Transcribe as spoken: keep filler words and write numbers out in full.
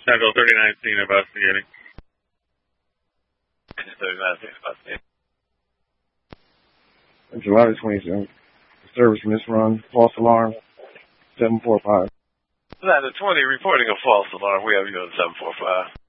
Echo thirty nineteen investigating. thirty nineteen investigating. July twenty-seventh. Service misrun. False alarm. seven four five. Ladder twenty reporting a false alarm. We have you on seven four five.